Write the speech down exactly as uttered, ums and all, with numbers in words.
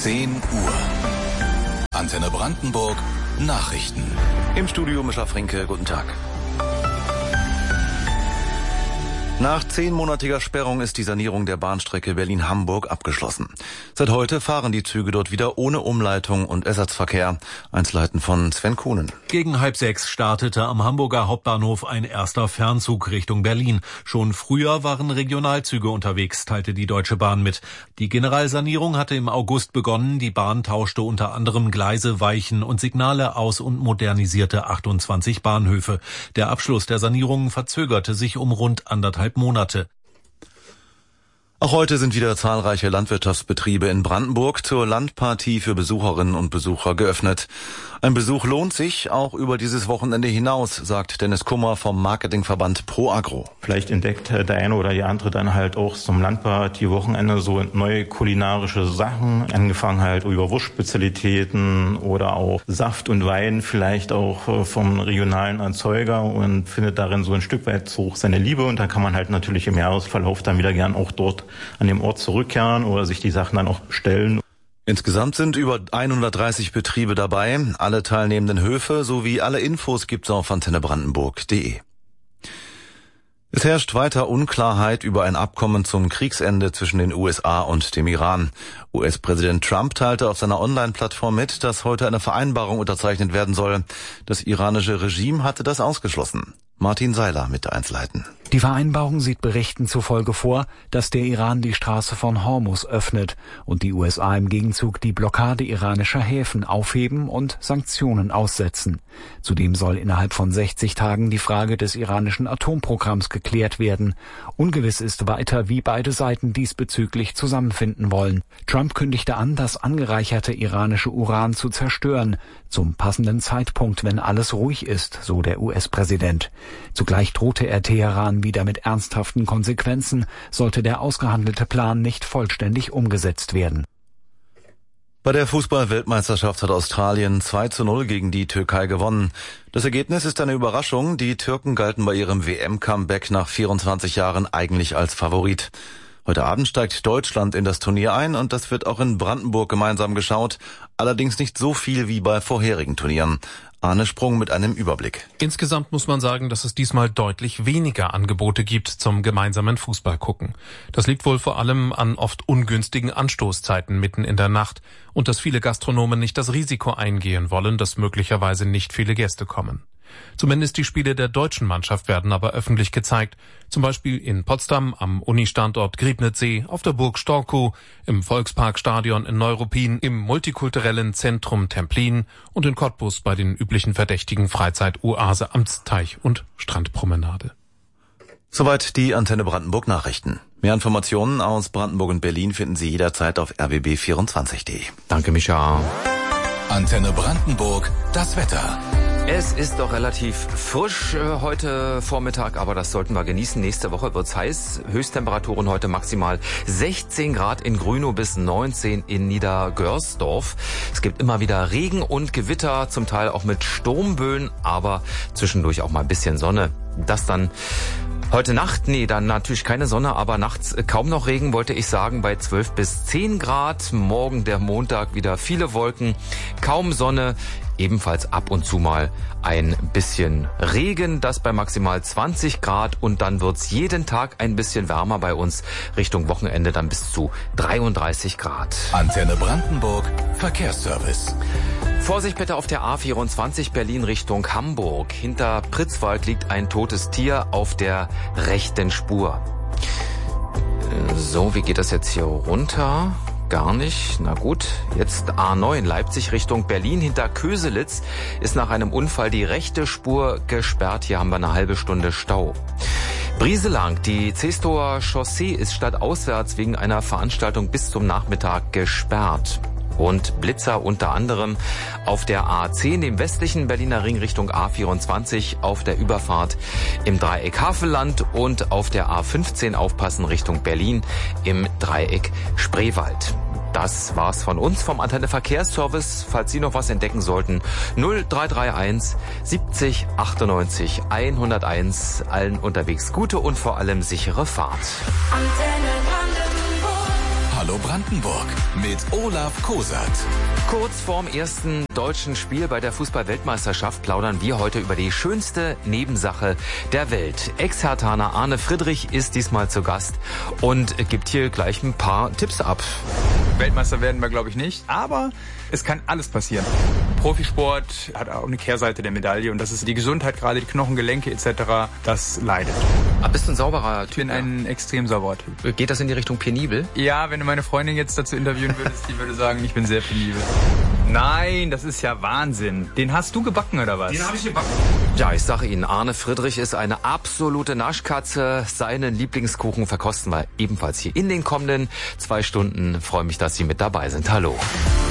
zehn Uhr. Antenne Brandenburg Nachrichten. Im Studio Mischa Frinke, guten Tag. Nach zehnmonatiger Sperrung ist die Sanierung der Bahnstrecke Berlin-Hamburg abgeschlossen. Seit heute fahren die Züge dort wieder ohne Umleitung und Ersatzverkehr. Einzelheiten von Sven Kuhnen. Gegen halb sechs startete am Hamburger Hauptbahnhof ein erster Fernzug Richtung Berlin. Schon früher waren Regionalzüge unterwegs, teilte die Deutsche Bahn mit. Die Generalsanierung hatte im August begonnen. Die Bahn tauschte unter anderem Gleise, Weichen und Signale aus und modernisierte achtundzwanzig Bahnhöfe. Der Abschluss der Sanierung verzögerte sich um rund anderthalb Monate. Auch heute sind wieder zahlreiche Landwirtschaftsbetriebe in Brandenburg zur Landpartie für Besucherinnen und Besucher geöffnet. Ein Besuch lohnt sich auch über dieses Wochenende hinaus, sagt Dennis Kummer vom Marketingverband ProAgro. Vielleicht entdeckt der eine oder die andere dann halt auch zum Landpartie-Wochenende so neue kulinarische Sachen, angefangen halt über Wurstspezialitäten oder auch Saft und Wein, vielleicht auch vom regionalen Erzeuger, und findet darin so ein Stück weit so seine Liebe, und dann kann man halt natürlich im Jahresverlauf dann wieder gern auch dort an dem Ort zurückkehren oder sich die Sachen dann auch bestellen. Insgesamt sind über hundertdreißig Betriebe dabei. Alle teilnehmenden Höfe sowie alle Infos gibt's auf antenne brandenburg punkt de. Es herrscht weiter Unklarheit über ein Abkommen zum Kriegsende zwischen den U S A und dem Iran. U S-Präsident Trump teilte auf seiner Online-Plattform mit, dass heute eine Vereinbarung unterzeichnet werden soll. Das iranische Regime hatte das ausgeschlossen. Martin Seiler mit Einzelheiten. Die Vereinbarung sieht Berichten zufolge vor, dass der Iran die Straße von Hormuz öffnet und die U S A im Gegenzug die Blockade iranischer Häfen aufheben und Sanktionen aussetzen. Zudem soll innerhalb von sechzig Tagen die Frage des iranischen Atomprogramms geklärt werden. Ungewiss ist weiter, wie beide Seiten diesbezüglich zusammenfinden wollen. Trump kündigte an, das angereicherte iranische Uran zu zerstören, zum passenden Zeitpunkt, wenn alles ruhig ist, so der U S-Präsident. Zugleich drohte er Teheran wieder mit ernsthaften Konsequenzen, sollte der ausgehandelte Plan nicht vollständig umgesetzt werden. Bei der Fußball-Weltmeisterschaft hat Australien zwei zu null gegen die Türkei gewonnen. Das Ergebnis ist eine Überraschung. Die Türken galten bei ihrem W M-Comeback nach vierundzwanzig Jahren eigentlich als Favorit. Heute Abend steigt Deutschland in das Turnier ein, und das wird auch in Brandenburg gemeinsam geschaut. Allerdings nicht so viel wie bei vorherigen Turnieren. Arne Sprung mit einem Überblick. Insgesamt muss man sagen, dass es diesmal deutlich weniger Angebote gibt zum gemeinsamen Fußballgucken. Das liegt wohl vor allem an oft ungünstigen Anstoßzeiten mitten in der Nacht und dass viele Gastronomen nicht das Risiko eingehen wollen, dass möglicherweise nicht viele Gäste kommen. Zumindest die Spiele der deutschen Mannschaft werden aber öffentlich gezeigt, zum Beispiel in Potsdam am Uni-Standort Griebnitzsee, auf der Burg Storkow, im Volksparkstadion in Neuruppin, im multikulturellen Zentrum Templin und in Cottbus bei den üblichen verdächtigen Freizeit-Oase Amtsteich und Strandpromenade. Soweit die Antenne Brandenburg Nachrichten. Mehr Informationen aus Brandenburg und Berlin finden Sie jederzeit auf r w b vierundzwanzig punkt de. Danke, Micha. Antenne Brandenburg, das Wetter. Es ist doch relativ frisch äh, heute Vormittag, aber das sollten wir genießen. Nächste Woche wird's heiß. Höchsttemperaturen heute maximal sechzehn Grad in Grünow bis neunzehn in Niedergörsdorf. Es gibt immer wieder Regen und Gewitter, zum Teil auch mit Sturmböen, aber zwischendurch auch mal ein bisschen Sonne. Das dann heute Nacht, nee, dann natürlich keine Sonne, aber nachts kaum noch Regen, wollte ich sagen, bei zwölf bis zehn Grad. Morgen der Montag wieder viele Wolken, kaum Sonne, ebenfalls ab und zu mal ein bisschen Regen, das bei maximal zwanzig Grad, und dann wird's jeden Tag ein bisschen wärmer bei uns, Richtung Wochenende dann bis zu dreiunddreißig Grad. Antenne Brandenburg, Verkehrsservice. Vorsicht bitte auf der A vierundzwanzig Berlin Richtung Hamburg. Hinter Pritzwalk liegt ein totes Tier auf der rechten Spur. So, wie geht das jetzt hier runter? Gar nicht. Na gut, jetzt A neun Leipzig Richtung Berlin. Hinter Köselitz ist nach einem Unfall die rechte Spur gesperrt. Hier haben wir eine halbe Stunde Stau. Brieselang, die Zestower Chaussee ist stadtauswärts wegen einer Veranstaltung bis zum Nachmittag gesperrt. Und Blitzer unter anderem auf der A zehn, dem westlichen Berliner Ring Richtung A vierundzwanzig, auf der Überfahrt im Dreieck Havelland, und auf der A fünfzehn aufpassen Richtung Berlin im Dreieck Spreewald. Das war's von uns vom Antenne Verkehrsservice. Falls Sie noch was entdecken sollten, null drei drei eins siebzig achtundneunzig hunderteins. Allen unterwegs gute und vor allem sichere Fahrt. Hallo Hallo Brandenburg mit Olaf Kosat. Kurz vorm ersten deutschen Spiel bei der Fußball-Weltmeisterschaft plaudern wir heute über die schönste Nebensache der Welt. Ex-Herthaner Arne Friedrich ist diesmal zu Gast und gibt hier gleich ein paar Tipps ab. Weltmeister werden wir, glaube ich, nicht, aber es kann alles passieren. Profisport hat auch eine Kehrseite der Medaille und das ist die Gesundheit, gerade die Knochengelenke et cetera. Das leidet. Aber bist du ein sauberer Typ? Ich bin ein extrem sauberer Typ. Geht das in die Richtung penibel? Ja, wenn du meine Freundin jetzt dazu interviewen würdest, die würde sagen, ich bin sehr penibel. Nein, das ist ja Wahnsinn. Den hast du gebacken, oder was? Den habe ich gebacken. Ja, ich sage Ihnen, Arne Friedrich ist eine absolute Naschkatze. Seinen Lieblingskuchen verkosten wir ebenfalls hier in den kommenden zwei Stunden. Freue mich, dass Sie mit dabei sind. Hallo.